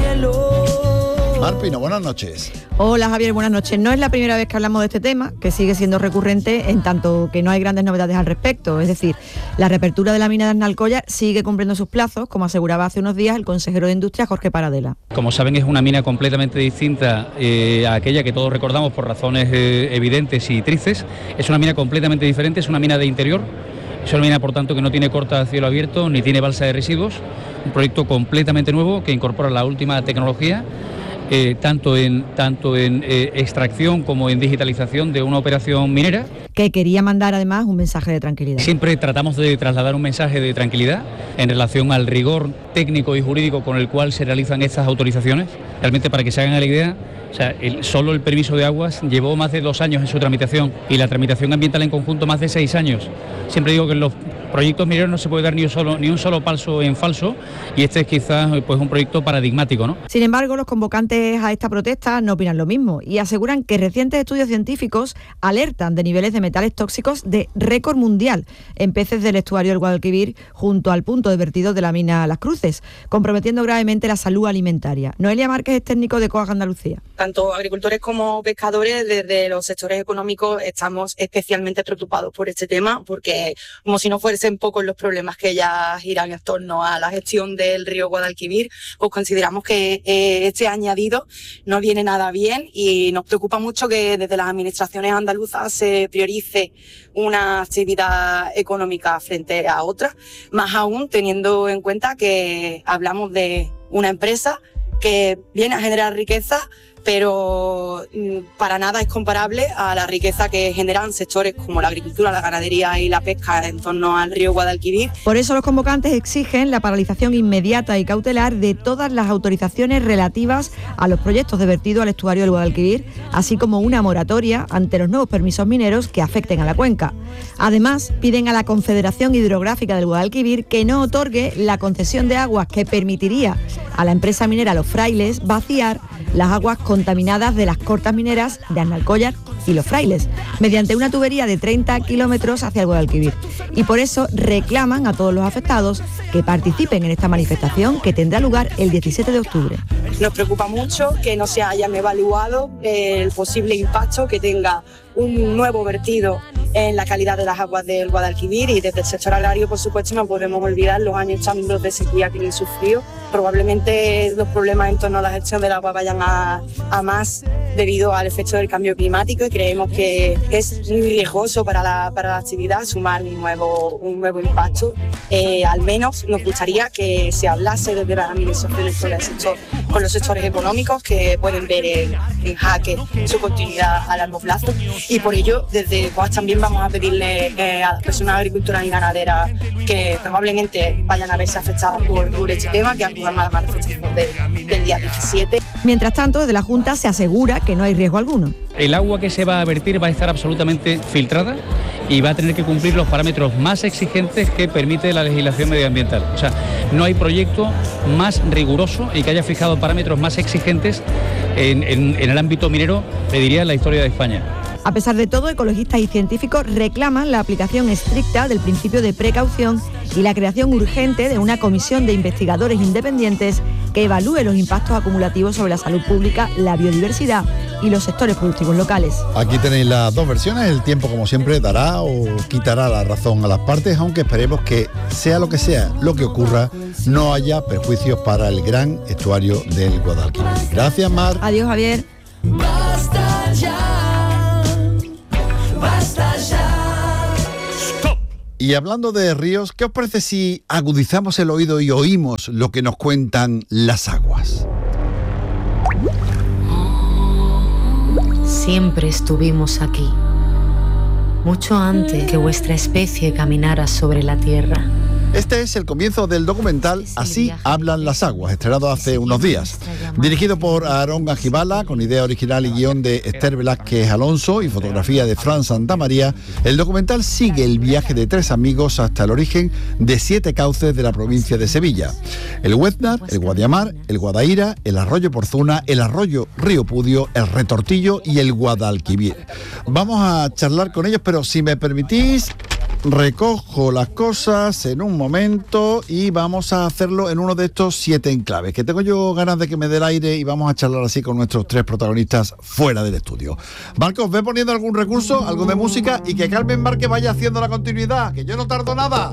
Mar Pino, buenas noches. Hola Javier, buenas noches. No es la primera vez que hablamos de este tema, que sigue siendo recurrente en tanto que no hay grandes novedades al respecto. Es decir, la reapertura de la mina de Aznalcóllar sigue cumpliendo sus plazos, como aseguraba hace unos días el consejero de Industria, Jorge Paradela. Como saben, es una mina completamente distinta a aquella que todos recordamos por razones evidentes y tristes. Es una mina completamente diferente, es una mina de interior. Es una mina, por tanto, que no tiene corta a cielo abierto ni tiene balsa de residuos. Un proyecto completamente nuevo que incorpora la última tecnología, tanto en extracción como en digitalización de una operación minera. Que quería mandar además un mensaje de tranquilidad. Siempre tratamos de trasladar un mensaje de tranquilidad en relación al rigor técnico y jurídico con el cual se realizan estas autorizaciones. Realmente, para que se hagan la idea, solo el permiso de aguas llevó más de 2 años en su tramitación y la tramitación ambiental en conjunto más de 6 años. Siempre digo que en los proyectos mineros no se puede dar ni un solo paso en falso, y este es quizás pues un proyecto paradigmático, ¿no? Sin embargo, los convocantes a esta protesta no opinan lo mismo y aseguran que recientes estudios científicos alertan de niveles de metales tóxicos de récord mundial en peces del estuario del Guadalquivir junto al punto de vertido de la mina Las Cruces, comprometiendo gravemente la salud alimentaria. Noelia Márquez es técnico de COAG Andalucía. Tanto agricultores como pescadores, desde los sectores económicos, estamos especialmente preocupados por este tema, porque como si no fuesen pocos los problemas que ya giran en torno a la gestión del río Guadalquivir, pues consideramos que este añadido no viene nada bien y nos preocupa mucho que desde las administraciones andaluzas se priorice una actividad económica frente a otra, más aún teniendo en cuenta que hablamos de una empresa que viene a generar riqueza, pero para nada es comparable a la riqueza que generan sectores como la agricultura, la ganadería y la pesca en torno al río Guadalquivir. Por eso los convocantes exigen la paralización inmediata y cautelar de todas las autorizaciones relativas a los proyectos de vertido al estuario del Guadalquivir, así como una moratoria ante los nuevos permisos mineros que afecten a la cuenca. Además, piden a la Confederación Hidrográfica del Guadalquivir que no otorgue la concesión de aguas que permitiría a la empresa minera Los Frailes vaciar las aguas contaminadas de las cortas mineras de Aznalcóllar y Los Frailes, mediante una tubería de 30 kilómetros hacia el Guadalquivir. Y por eso reclaman a todos los afectados que participen en esta manifestación que tendrá lugar el 17 de octubre. Nos preocupa mucho que no se hayan evaluado el posible impacto que tenga un nuevo vertido en la calidad de las aguas del Guadalquivir, y desde el sector agrario, por supuesto, no podemos olvidar los años tan duros de sequía que han sufrido. Probablemente los problemas en torno a la gestión del agua vayan a más debido al efecto del cambio climático, y creemos que es muy riesgoso para la actividad sumar un nuevo impacto. Al menos nos gustaría que se hablase desde las administraciones con los sectores económicos que pueden ver en jaque su continuidad a largo plazo, y por ello desde COAG también vamos a pedirle a las personas agricultoras y ganaderas que probablemente vayan a verse afectadas por este tema, que acudan a la manifestación del día 17. Mientras tanto, desde la Junta se asegura que no hay riesgo alguno. El agua que se va a vertir va a estar absolutamente filtrada y va a tener que cumplir los parámetros más exigentes que permite la legislación medioambiental. O sea, no hay proyecto más riguroso y que haya fijado parámetros más exigentes en el ámbito minero, le diría, en la historia de España. A pesar de todo, ecologistas y científicos reclaman la aplicación estricta del principio de precaución y la creación urgente de una comisión de investigadores independientes que evalúe los impactos acumulativos sobre la salud pública, la biodiversidad y los sectores productivos locales. Aquí tenéis las dos versiones. El tiempo, como siempre, dará o quitará la razón a las partes, aunque esperemos que sea lo que ocurra, no haya perjuicios para el gran estuario del Guadalquivir. Gracias, Mar. Adiós, Javier. Basta ya, basta ya. ¡Stop! Y hablando de ríos, ¿qué os parece si agudizamos el oído y oímos lo que nos cuentan las aguas? Siempre estuvimos aquí, mucho antes que vuestra especie caminara sobre la tierra. Este es el comienzo del documental Así hablan las aguas, estrenado hace unos días. Dirigido por Aarón Ajibala, con idea original y guión de Esther Velázquez Alonso y fotografía de Fran Santamaría, el documental sigue el viaje de 3 amigos hasta el origen de 7 cauces de la provincia de Sevilla: el Huetnar, el Guadiamar, el Guadaíra, el arroyo Porzuna, el arroyo Río Pudio, el Retortillo y el Guadalquivir. Vamos a charlar con ellos, pero si me permitís, recojo las cosas en un momento y vamos a hacerlo en uno de estos 7 enclaves, que tengo yo ganas de que me dé el aire y vamos a charlar así con nuestros 3 protagonistas fuera del estudio. Marcos, ve poniendo algún recurso, algo de música y que Carmen Márquez vaya haciendo la continuidad, que yo no tardo nada.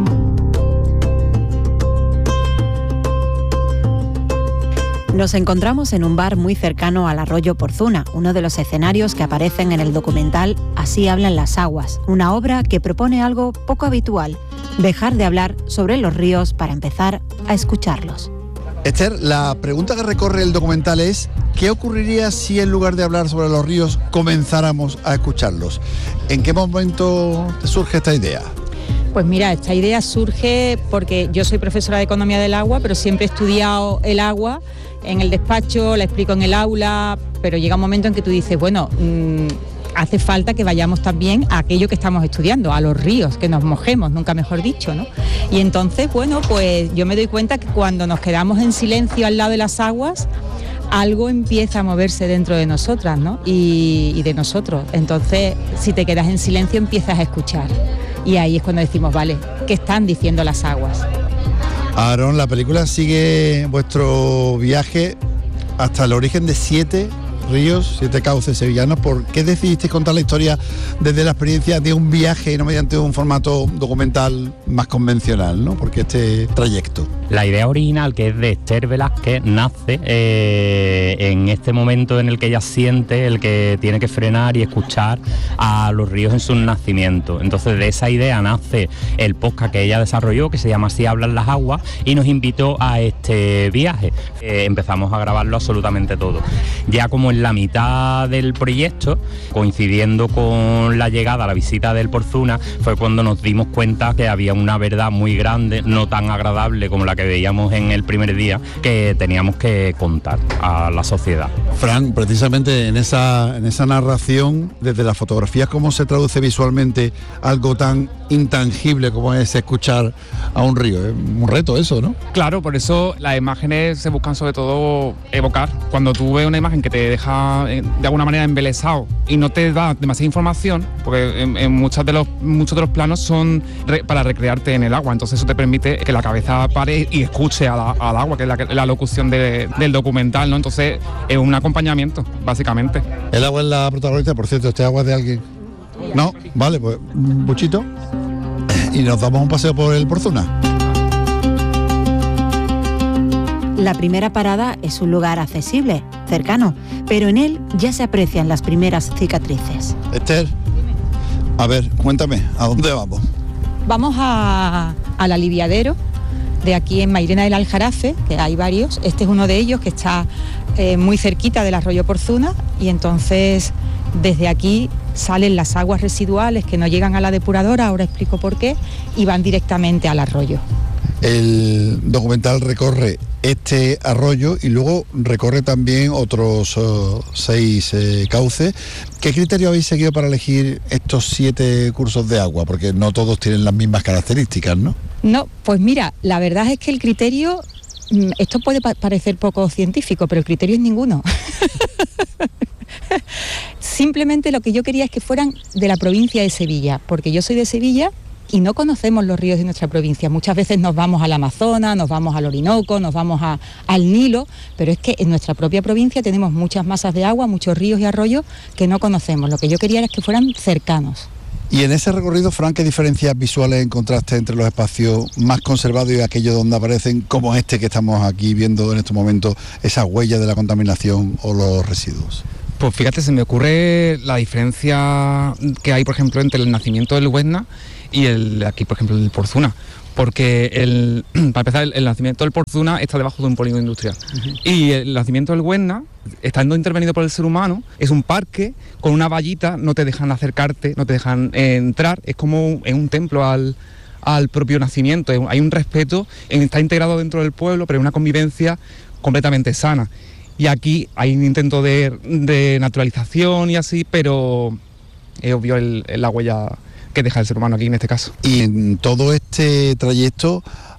Nos encontramos en un bar muy cercano al arroyo Porzuna, uno de los escenarios que aparecen en el documental Así hablan las aguas, una obra que propone algo poco habitual, dejar de hablar sobre los ríos para empezar a escucharlos. Esther, la pregunta que recorre el documental es ¿qué ocurriría si en lugar de hablar sobre los ríos comenzáramos a escucharlos? ¿En qué momento te surge esta idea? Pues mira, esta idea surge porque yo soy profesora de Economía del Agua, pero siempre he estudiado el agua en el despacho, la explico en el aula, pero llega un momento en que tú dices, bueno, hace falta que vayamos también a aquello que estamos estudiando, a los ríos, que nos mojemos, nunca mejor dicho, ¿no? Y entonces, bueno, pues yo me doy cuenta que cuando nos quedamos en silencio al lado de las aguas, algo empieza a moverse dentro de nosotras, ¿no? Y de nosotros. Entonces, si te quedas en silencio, empiezas a escuchar. Y ahí es cuando decimos, vale, ¿qué están diciendo las aguas? Aarón, la película sigue vuestro viaje hasta el origen de 7 ríos, 7 cauces sevillanos. ¿Por qué decidiste contar la historia desde la experiencia de un viaje y no mediante un formato documental más convencional, ¿no? Porque este trayecto. La idea original, que es de Esther Velázquez, nace en este momento en el que ella siente el que tiene que frenar y escuchar a los ríos en su nacimiento. Entonces de esa idea nace el podcast que ella desarrolló, que se llama Así hablan las aguas, y nos invitó a este viaje. Empezamos a grabarlo absolutamente todo. Ya como en la mitad del proyecto, coincidiendo con la llegada, la visita del Porzuna, fue cuando nos dimos cuenta que había una verdad muy grande, no tan agradable como la que veíamos en el primer día, que teníamos que contar a la sociedad. Fran, precisamente en esa narración, desde las fotografías, ¿cómo se traduce visualmente algo tan intangible como es escuchar a un río? Es un reto eso, ¿no? Claro, por eso las imágenes se buscan sobre todo evocar. Cuando tú ves una imagen que te deja de alguna manera embelesado y no te da demasiada información, porque en muchos de los planos son para recrearte en el agua, entonces eso te permite que la cabeza pare y escuche al agua, que es la locución del documental, ¿no? Entonces es un acompañamiento, básicamente. El agua es la protagonista, por cierto, ¿este agua es de alguien? No, vale, pues un buchito y nos damos un paseo por el Porzuna. La primera parada es un lugar accesible, cercano, pero en él ya se aprecian las primeras cicatrices. Esther, a ver, cuéntame, ¿a dónde vamos? Vamos al aliviadero de aquí en Mairena del Aljarafe, que hay varios. Este es uno de ellos que está muy cerquita del arroyo Porzuna, y entonces desde aquí salen las aguas residuales que no llegan a la depuradora, ahora explico por qué, y van directamente al arroyo. El documental recorre este arroyo y luego recorre también otros 6 cauces. ¿Qué criterio habéis seguido para elegir estos 7 cursos de agua? Porque no todos tienen las mismas características, ¿no? No, pues mira, la verdad es que el criterio, esto puede parecer poco científico, pero el criterio es ninguno. Simplemente lo que yo quería es que fueran de la provincia de Sevilla, porque yo soy de Sevilla y no conocemos los ríos de nuestra provincia. Muchas veces nos vamos al Amazonas, nos vamos al Orinoco, nos vamos al Nilo, pero es que en nuestra propia provincia tenemos muchas masas de agua, muchos ríos y arroyos que no conocemos. Lo que yo quería era que fueran cercanos. Y en ese recorrido, Fran, ¿qué diferencias visuales encontraste entre los espacios más conservados y aquellos donde aparecen, como este que estamos aquí viendo en estos momentos, esas huellas de la contaminación o los residuos? Pues fíjate, se me ocurre la diferencia que hay, por ejemplo, entre el nacimiento del Huesna y aquí, por ejemplo, el Porzuna. Porque, para empezar, el nacimiento del Porzuna está debajo de un polígono industrial. Y el nacimiento del Huesna, estando intervenido por el ser humano, es un parque con una vallita, no te dejan acercarte, no te dejan entrar, es como un templo al propio nacimiento. Hay un respeto, está integrado dentro del pueblo, pero es una convivencia completamente sana. Y aquí hay un intento de naturalización y así, pero es obvio la huella que deja el ser humano aquí en este caso. Y en todo este trayecto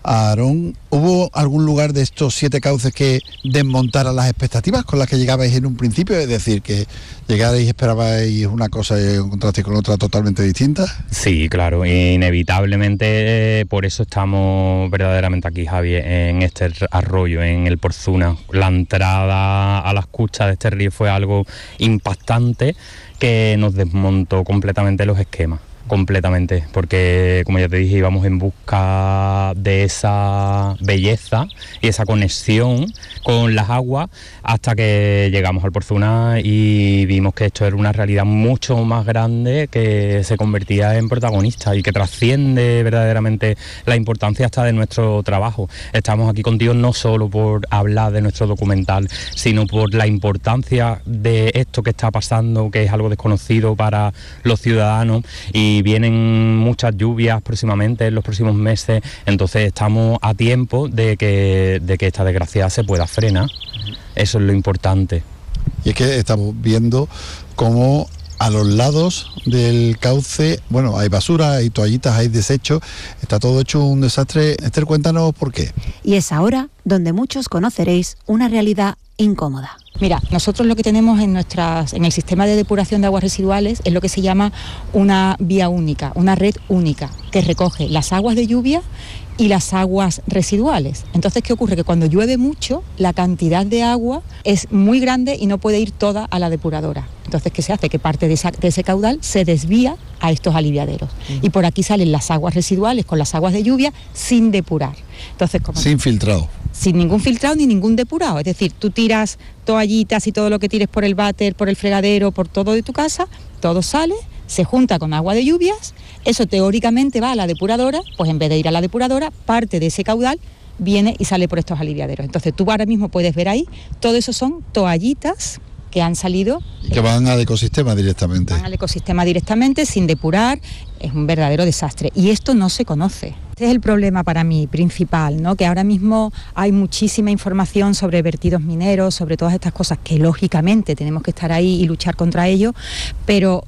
Aarón, ¿hubo algún lugar de estos 7 cauces que desmontara las expectativas con las que llegabais en un principio? Es decir, que llegarais y esperabais una cosa y encontrasteis con otra totalmente distinta. Sí, claro, inevitablemente por eso estamos verdaderamente aquí, Javi, en este arroyo, en el Porzuna. La entrada a las cuchas de este río fue algo impactante que nos desmontó completamente los esquemas. Completamente, porque como ya te dije, íbamos en busca de esa belleza y esa conexión con las aguas hasta que llegamos al Porzuna y vimos que esto era una realidad mucho más grande que se convertía en protagonista y que trasciende verdaderamente la importancia hasta de nuestro trabajo. Estamos aquí contigo no solo por hablar de nuestro documental, sino por la importancia de esto que está pasando, que es algo desconocido para los ciudadanos, y vienen muchas lluvias próximamente, en los próximos meses, entonces estamos a tiempo de que esta desgracia se pueda frenar. Eso es lo importante. Y es que estamos viendo cómo a los lados del cauce, bueno, hay basura, hay toallitas, hay desechos, está todo hecho un desastre. Esther, cuéntanos por qué. Y es ahora donde muchos conoceréis una realidad incómoda. Mira, nosotros lo que tenemos en el sistema de depuración de aguas residuales es lo que se llama una vía única, una red única, que recoge las aguas de lluvia y las aguas residuales. Entonces, ¿qué ocurre? Que cuando llueve mucho, la cantidad de agua es muy grande y no puede ir toda a la depuradora. Entonces, ¿qué se hace? Que parte de ese caudal se desvía a estos aliviaderos. Y por aquí salen las aguas residuales con las aguas de lluvia sin depurar. Entonces, sin filtrado. Sin ningún filtrado ni ningún depurado. Es decir, tú tiras toallitas y todo lo que tires por el váter, por el fregadero, por todo de tu casa, todo sale, se junta con agua de lluvias, eso teóricamente va a la depuradora, pues en vez de ir a la depuradora, parte de ese caudal viene y sale por estos aliviaderos. Entonces tú ahora mismo puedes ver ahí, todo eso son toallitas que han salido. Que van al ecosistema directamente. Van al ecosistema directamente, sin depurar, es un verdadero desastre. Y esto no se conoce. Este es el problema para mí principal, ¿no? Que ahora mismo hay muchísima información sobre vertidos mineros, sobre todas estas cosas que lógicamente tenemos que estar ahí y luchar contra ello, pero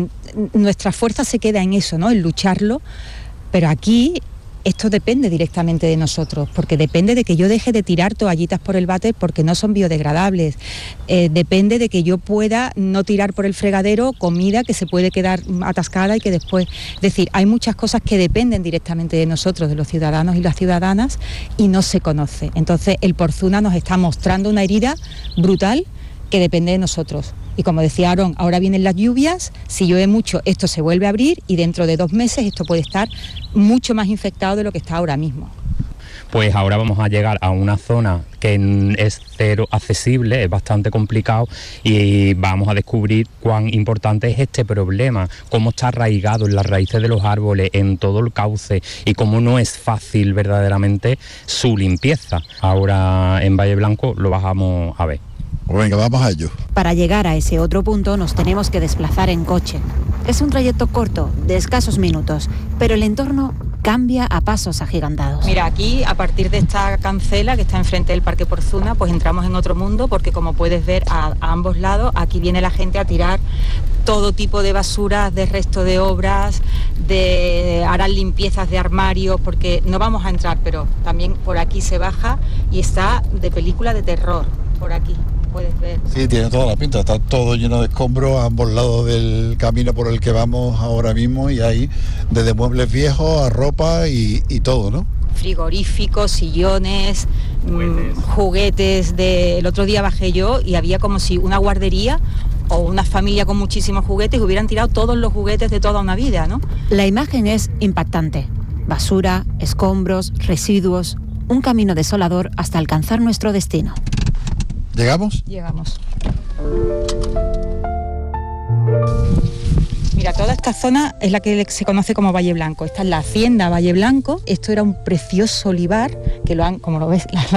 nuestra fuerza se queda en eso, ¿no? En lucharlo, pero aquí esto depende directamente de nosotros, porque depende de que yo deje de tirar toallitas por el váter porque no son biodegradables, depende de que yo pueda no tirar por el fregadero comida que se puede quedar atascada y que después... Es decir, hay muchas cosas que dependen directamente de nosotros, de los ciudadanos y las ciudadanas, y no se conoce. Entonces el Porzuna nos está mostrando una herida brutal que depende de nosotros. Y como decía Aarón, ahora vienen las lluvias, si llueve mucho esto se vuelve a abrir y dentro de 2 meses esto puede estar mucho más infectado de lo que está ahora mismo. Pues ahora vamos a llegar a una zona que es cero accesible, es bastante complicado, y vamos a descubrir cuán importante es este problema, cómo está arraigado en las raíces de los árboles, en todo el cauce, y cómo no es fácil verdaderamente su limpieza. Ahora en Valle Blanco lo vamos a ver. Pues venga, vamos a ello. Para llegar a ese otro punto nos tenemos que desplazar en coche. Es un trayecto corto, de escasos minutos, pero el entorno cambia a pasos agigantados. Mira, aquí a partir de esta cancela que está enfrente del Parque Porzuna, pues entramos en otro mundo, porque como puedes ver a ambos lados, aquí viene la gente a tirar todo tipo de basuras, de resto de obras, harán limpiezas de armarios, porque no vamos a entrar, pero también por aquí se baja y está de película de terror, por aquí. Puedes ver. Sí, tiene toda la pinta, está todo lleno de escombros a ambos lados del camino por el que vamos ahora mismo, y hay desde muebles viejos a ropa y todo, ¿no? Frigoríficos, sillones, juguetes. El otro día bajé yo y había como si una guardería o una familia con muchísimos juguetes hubieran tirado todos los juguetes de toda una vida, ¿no? La imagen es impactante. Basura, escombros, residuos, un camino desolador hasta alcanzar nuestro destino. ¿Llegamos? Llegamos. Mira, toda esta zona es la que se conoce como Valle Blanco. Esta es la hacienda Valle Blanco. Esto era un precioso olivar, que lo han, como lo ves,